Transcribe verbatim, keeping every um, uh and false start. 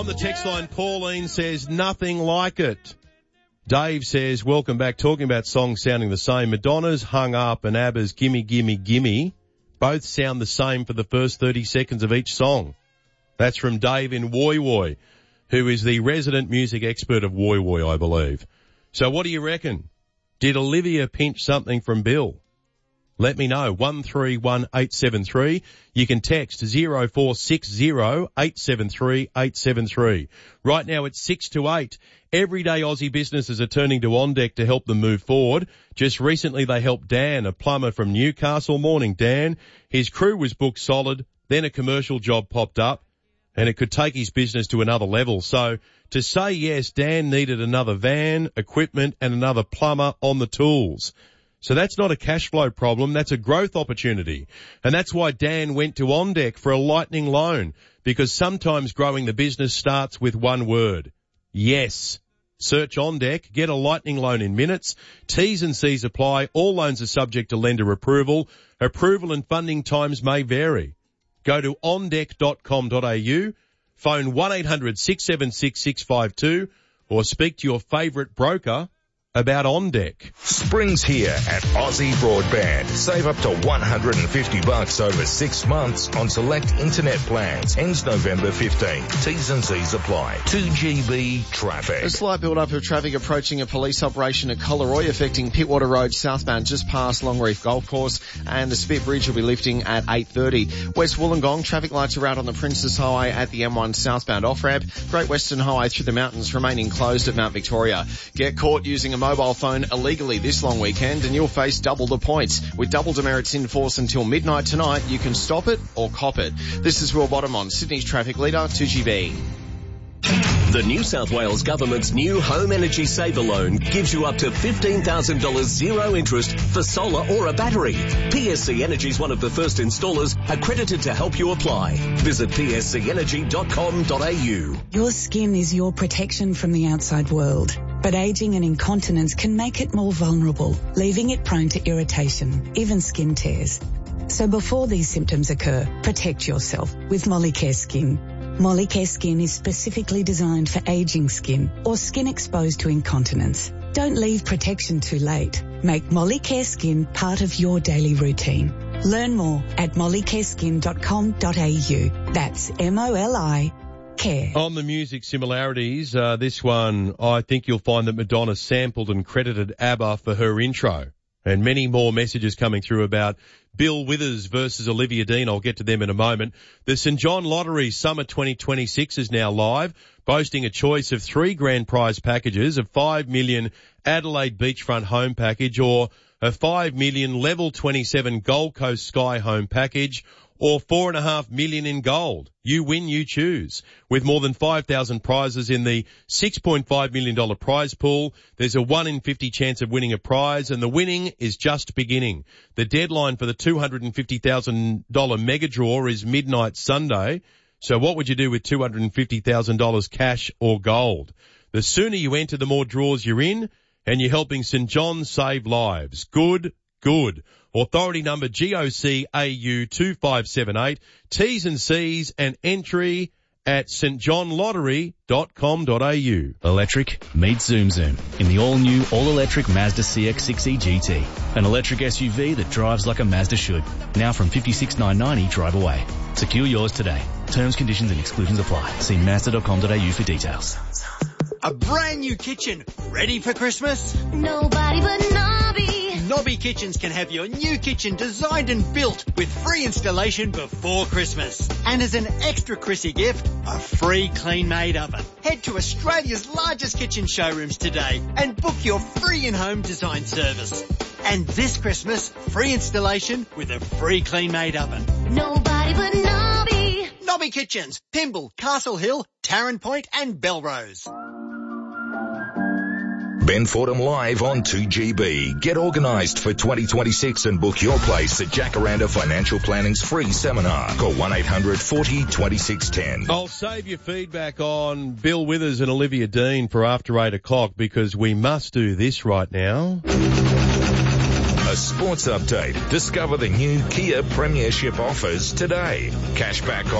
the text line, Pauline says, nothing like it. Dave says, welcome back. Talking about songs sounding the same. Madonna's Hung Up and ABBA's Gimme, Gimme, Gimme both sound the same for the first thirty seconds of each song. That's from Dave in Woy Woy, who is the resident music expert of Woy Woy, I believe. So what do you reckon? Did Olivia pinch something from Bill? Let me know. one three one eight seven three. You can text zero four six zero eight seven three eight seven three. Right now it's six to eight. Everyday Aussie businesses are turning to On Deck to help them move forward. Just recently they helped Dan, a plumber from Newcastle. Morning, Dan. His crew was booked solid. Then a commercial job popped up and it could take his business to another level. So to say yes, Dan needed another van, equipment and another plumber on the tools. So that's not a cash flow problem, that's a growth opportunity. And that's why Dan went to On Deck for a lightning loan, because sometimes growing the business starts with one word. Yes. Search On Deck, get a lightning loan in minutes. T's and C's apply. All loans are subject to lender approval. Approval and funding times may vary. Go to on deck dot com dot a u, phone one eight hundred six seven six six five two or speak to your favourite broker about On Deck. Spring's here at Aussie Broadband. Save up to one hundred fifty bucks over six months on select internet plans. Ends November fifteenth. T's and C's apply. two G B traffic. A slight build-up of traffic approaching a police operation at Collaroy affecting Pittwater Road southbound just past Longreef Golf Course, and the Spit Bridge will be lifting at eight thirty. West Wollongong, traffic lights are out on the Princess Highway at the M one southbound off-ramp. Great Western Highway through the mountains remaining closed at Mount Victoria. Get caught using a mobile phone illegally this long weekend and you'll face double the points. With double demerits in force until midnight tonight, you can stop it or cop it. This is Will Bottom on Sydney's traffic leader, two G B. The New South Wales Government's new Home Energy Saver Loan gives you up to fifteen thousand dollars zero interest for solar or a battery. P S C Energy is one of the first installers accredited to help you apply. Visit p s c energy dot com dot a u. Your skin is your protection from the outside world, but aging and incontinence can make it more vulnerable, leaving it prone to irritation, even skin tears. So before these symptoms occur, protect yourself with Molicare Skin. Molicare Skin is specifically designed for aging skin or skin exposed to incontinence. Don't leave protection too late. Make Molicare Skin part of your daily routine. Learn more at molicare skin dot com dot a u. That's M O L I care. On the music similarities, uh, this one, I think you'll find that Madonna sampled and credited ABBA for her intro. And many more messages coming through about Bill Withers versus Olivia Dean. I'll get to them in a moment. The St John Lottery Summer twenty twenty-six is now live, boasting a choice of three grand prize packages, a five million Adelaide Beachfront home package, or a five million Level twenty-seven Gold Coast Sky home package, or four and a half million in gold. You win, you choose. With more than five thousand prizes in the six point five million dollars prize pool, there's a one in fifty chance of winning a prize, and the winning is just beginning. The deadline for the two hundred fifty thousand dollars mega draw is midnight Sunday. So what would you do with two hundred fifty thousand dollars cash or gold? The sooner you enter, the more draws you're in, and you're helping St John's save lives. Good, good. Authority number G O C A U two five seven eight. T's and C's and entry at st john lottery dot com dot a u. Electric meets Zoom Zoom in the all-new, all-electric Mazda C X six E G T. An electric S U V that drives like a Mazda should. Now from fifty-six thousand nine hundred ninety drive away. Secure yours today. Terms, conditions and exclusions apply. See mazda dot com dot a u for details. A brand new kitchen ready for Christmas? Nobody but Nobby. Nobby Kitchens can have your new kitchen designed and built with free installation before Christmas. And as an extra Chrissy gift, a free clean-made oven. Head to Australia's largest kitchen showrooms today and book your free in-home design service. And this Christmas, free installation with a free clean-made oven. Nobody but Nobby. Nobby Kitchens, Pymble, Castle Hill, Tarrant Point and Belrose. Ben Fordham live on two G B. Get organised for twenty twenty-six and book your place at Jacaranda Financial Planning's free seminar. Call one eight hundred forty twenty-six ten. I'll save your feedback on Bill Withers and Olivia Dean for after eight o'clock because we must do this right now. A sports update. Discover the new Kia Premiership offers today. Cashback